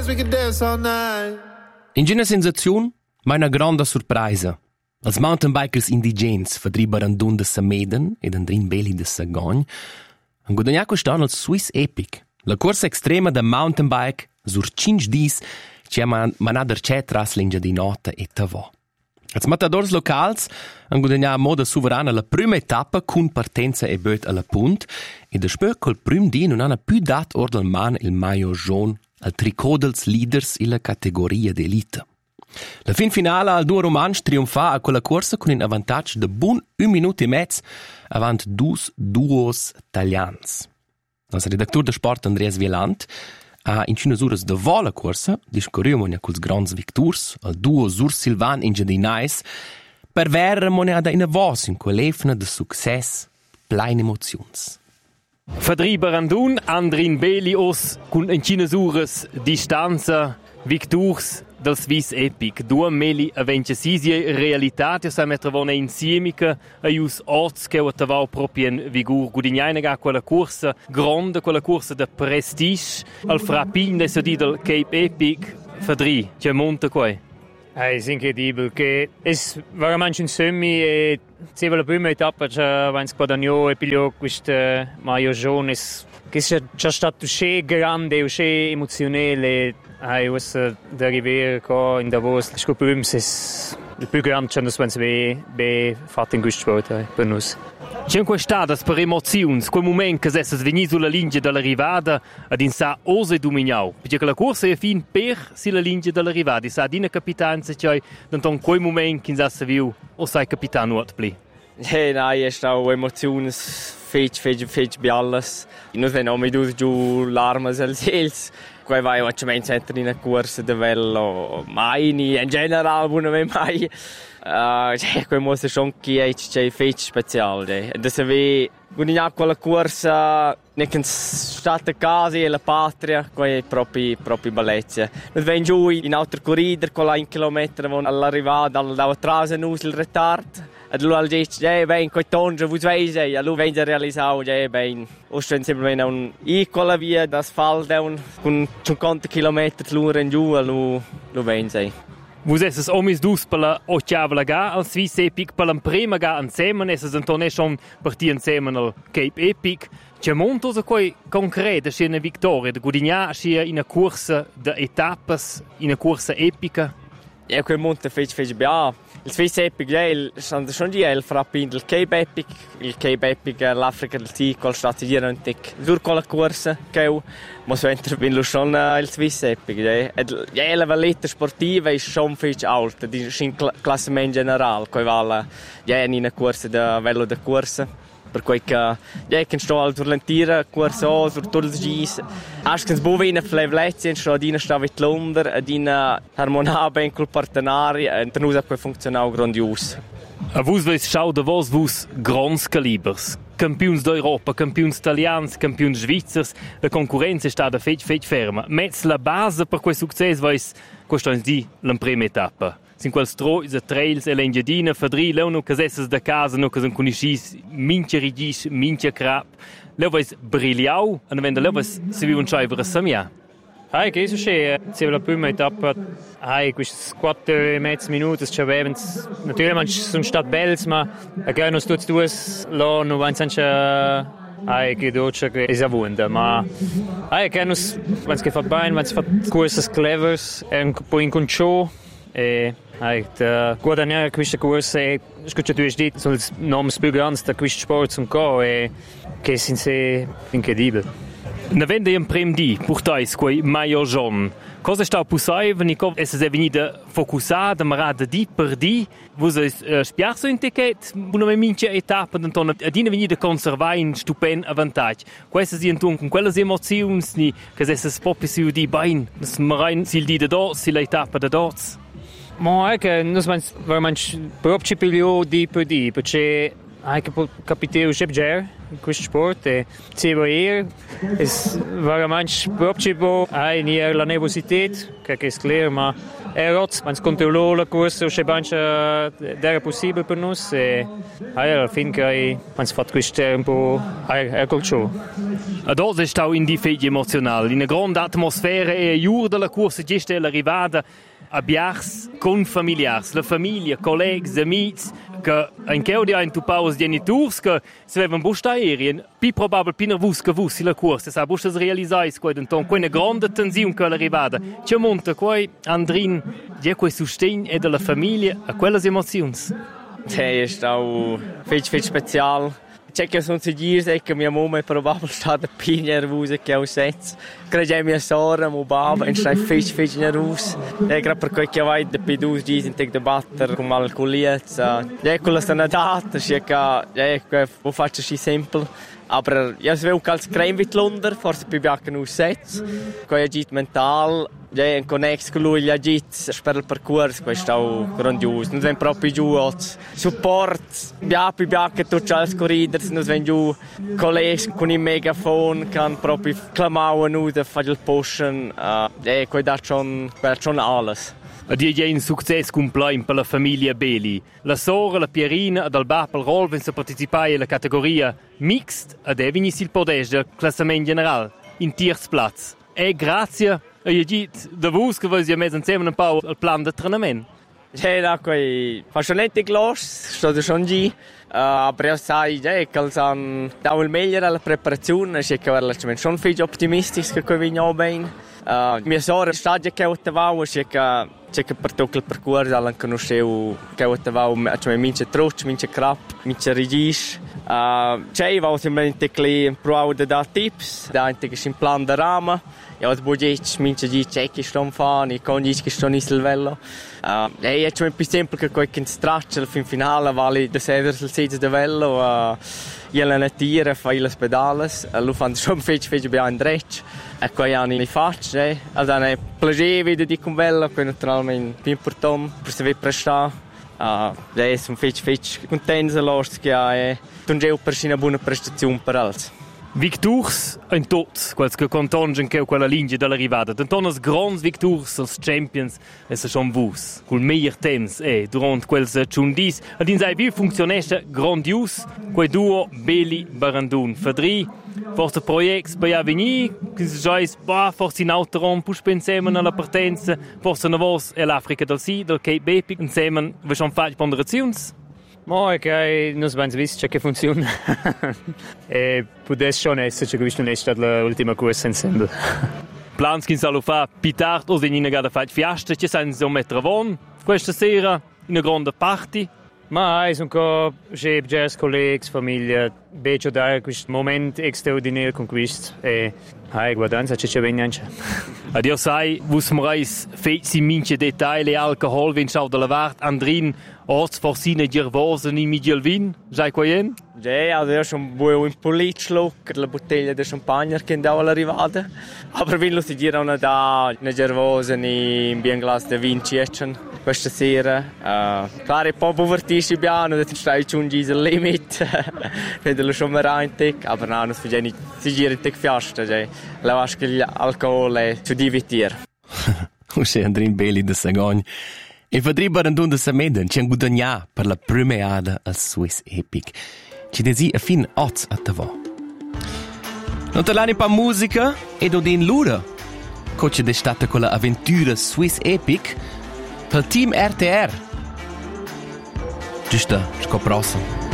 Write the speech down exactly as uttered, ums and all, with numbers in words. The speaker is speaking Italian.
we could dance all night. In gena sensaziun, ma una granda surpresa. Els mountainbikers indigens fadribaren dun de Sameden ed andrin beli de Sagogn han guadagnato quest'anno il Swiss Epic, la corsa extrema de mountainbike sur cinque dis che ha manader cetras lingia di nota e tavo. Els matadors locals han guadagnato a moda sovrana la prima etappa cun partenza e böt alla punt e despö col prim di non hanno più dat or del man il maillot jaune al tricot dels leaders in la categoria d'elite. La fin finale al due romansch trionfa a quella corsa con un avantaggio de bun un minuto e mezzo avant dus duos talians. Il redactor de sport Andreas Wieland ha in cine uras de vola corsa discorriumonia culs grands victors, al duo Sur Silvan in Gedinais, per verremonia da ina vos in quell'efna de success, plein emozions. Fadriber andun, Andrin Belios, cun in cine uras distanza, victors del Swiss Epic. Due meli a vencesisia realitat, io sa metravone insiemica a ius orts che ho tavau proprio in vigor gudignaina quella corsa grande, quella corsa de prestige, al frappin de sodi del Cape Epic, Fadri, c'è monte qua. È incredibile, che è veramente un sogno e se la prima tappa già vens guadagno e piglio questo maillot jaune che è già stato così grande e così emozionale. Hai usa da arrivare qua in Davos, il primo è il più grande che noi abbiamo fatto in questo sport per noi. C'è quest'ada per emozioni, quel momento che sei venuto sulla linea dell'arrivata ad in sa ose dominau, perché la corsa è fin per sulla linea dell'arrivata, sa dina capitanza c'è in quel momento che sei viu o sai capitano what pli. Eh, nein, è stato emozioni fece fece fece biallas. Noi veniamo mi dus giù l'arma al sels. Qua vai a un centro in una corsa de vello, mai ni in generale non mai. Uh, cioè, quel mosse schon che è c'è fece speciale. E da se ve guadagnar quella corsa neanche stata casa e la patria, qua è proprio proprio bellezza. Noi veniamo giù in altro corridor con la un chilometro all'arrivata dalla trasa nus il retard. E allora dice, eh, ben, quei tonge, voi sveise, e allora vengono realizzato, eh, ben, o sto semplicemente un piccola via d'asfalto, con cinquanta chilometri l'ora in giù, allora lo vengono. Voi siete omis dus per la ottava gara al Swiss Epic, per la prima gara insieme, e siete antonè schon partiti insieme al Cape Epic. C'è molto so coi concreto, c'è una vittoria, da guadagnare, c'è una corsa di etappe, una corsa epica. Ja, quel monte fece fece bene. Il Swiss Epic, ja, il stand schon die el frappin del Cape Epic, il Cape Epic l'Africa del Tic col stato di Rantic. Dur con la corsa che ma so entro lo schon il Swiss Epic, ja. Ja, la valletta sportiva è schon fece alta, di in classement generale, coi vale ja in una corsa da vello da corsa. Per cui che ja che sto al turlentira corsa o sur tutti i gis askens bovina flevlezia sto dina sta vit Londra dina harmonia ben col partenari e tenusa poi funzionau grandios. A vos veis schau de vos vos grands calibers. Campions d'Europa, campions italians, campions svizzers, la concorrenza sta da fetch fetch ferma. Metz la base per quel successo veis costans di la prima etappa. Sin quels trois e trails e l'engiadina, fadri, leu no casesses da casa, no casan coniscis, mincha rigis, mincha crap. Leu veis brilliau, an venda leu veis se viu un schaiver a samia. Hai, che è successo? Se la prima etappa, hai, questi quattro e mezzo minuti, ci avevano, naturalmente sono stati belli, ma a noi tutti due, là non vanno sempre hai che doccia che è avunda, ma hai che nos, quando si fa bene, quando si fa corse clevers, e un po' in controllo, e hai guadagnare queste corse, scusa tu hai detto, sono i nomi più grandi da questi sport sono qua, e che sono incredibili. Na venda un prem di, portais quei maillot jaune. Cosa sta pusai, veni co esse se venida focusada, marada di per di, vos uh, spiarso in ticket, una mai mince etapa, d'antona adina venida conservai in stupend avantage. Questa si antun con quelle emozioni ni che esse spoppi si di bain, das marain sil di da dort, sil etapa da dort. Ma è che non si veramente proprio piglio di per di, perché hai che capitare Shepger in questo sport e se vai è veramente proprio hai nie la nervosità che è chiaro ma E roz, quando controllò la corsa, c'è bancia era possibile per noi e alla fine che quando si fa questo tempo è col show. Ad oggi è stato in difesa emozionale, in una grande atmosfera e a giuro della corsa gesta è l'arrivata a biars con familiars, la famiglia, colleghi, amici, che in che odi ein tu paus genitors che se avevano busta aerien, più probabile più nervus che vus la corsa, sa busta realisais quei denton, quei una grande tensione che l'arrivata. C'è monta quei Andrin, di quei sostegno e della famiglia a quelle emozioni. Sì, è stato fece fece speciale. C'è che sono sicuro che mia mamma è probabilmente stata più nervosa che ho sets. Credo che mia sorella, mio babbo, è stata fece fece nervosa. E grazie per quel che vai da più due giorni in debattere con malcoliezza. E quella sta una data, c'è che lo faccio così semplice. Aber ja, es will als Creme Lunder, forse più bianco noi sets. Poi agit mental, ja, in connex con lui agit per il percorso, questo è grandioso. Noi siamo proprio giù als support, ja, più bianco tutti als corriders, noi siamo giù colleghi con il megafon, che proprio clamavano noi da fare il pushen, uh, ja, questo è schon, schon alles. Ed è un successo completo per la famiglia Beli. La sorella, la Pierina ed il babbo Rolf sono partecipati alla categoria mixed ed è venuto il podest del classamento generale in terzo Platz. E grazie a Judith da Vus che voi si messo insieme un po' al plan di allenamento. Sì, da qui faccio netti gloss, sto schon giù. Uh, però sai, ja, che hanno dato il meglio alla preparazione, c'è che era schon più ottimistico che qui vengono bene. Uh, mia sorella sta già che ho trovato, c'è che c'è che per tutto il percorso alla conoscevo che ho trovato, cioè mince trucci, mince crap, mince rigis. Uh, c'è io semplicemente che provo da dare tips, da anche che in plan da rama. Ja, das budget mince di check sto fan, i condici che sto in livello. Uh, e è più semplice che qualche straccia al fin finale vale da sedere sul sito di livello, uh, io la tira, fai le pedale, uh, lo fanno schon fece fece bene in dreccia. E poi anni li faccio, eh. Allora è piacere di con bello, poi naturalmente più importante per se vi prestare. Uh, e sono fece fece contento l'ost che è un geo per una buona prestazione per alzi. Victors in tots, quels che contongen che quella linea dell'arrivata. Dentonas grands victors als champions, es schon vus. Col meilleur temps e durant quels ciundis, ad in sai viu funzionesce grandius, quei duo Beli Barandun. Fadri, forse projects per avvenir, che si giais, bah, forse in autorom, pus pensemen alla partenza, forse una vos e l'Africa del Sud, del Cape Epic, insieme, vi schon fatti ponderazions? Ma è che non si visto che funziona. E potesse schon essere che questo non è stata l'ultima corsa insieme. Plans che si fa più tardi o se non è fatto fiasta, ci sono un metro von questa sera in una grande party. Ma sono con i jazz colleghi, famiglia, beccio da questo momento straordinario con questo. E hai guardanza c'è c'è bene anche. Adio sai, vus morais fezi minche dettagli alcohol vin schau della vart Andrin orts forsine gervosen in Migelvin, sai quaien? Ja, also ja schon buo in politschlo, la bottiglia di champagne che andava all'arrivata. Aber wenn lo si girano da una gervosen in bien glas de vin ciechen questa sera. Uh, claro, po' povertisci piano, da stai schon diesel limit. Vedo lo schon rein tec, aber no, non si geni si gira tec fiasta, ja. La vasca l'alcol è zu divitir. Usce Andrin Beli de Sagogn. E Fadri Barandun de Sameden ci han gudagnà per la premiada al Swiss Epic. Ci desi a fin oz a tavo. Non te l'ani pa musica ed odin lura. Coce de stata con la avventura Swiss Epic pel team R T R. Giusta, scoprosso.